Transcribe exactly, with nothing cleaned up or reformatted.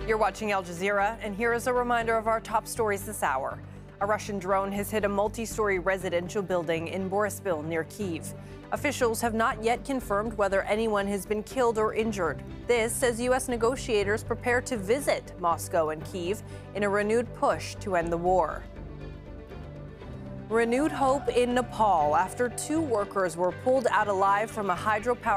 You're watching Al Jazeera, and here is a reminder of our top stories this hour. A Russian drone has hit a multi-story residential building in Boryspil near Kyiv. Officials have not yet confirmed whether anyone has been killed or injured. This as U S negotiators prepare to visit Moscow and Kyiv in a renewed push to end the war. Renewed hope in Nepal after two workers were pulled out alive from a hydropower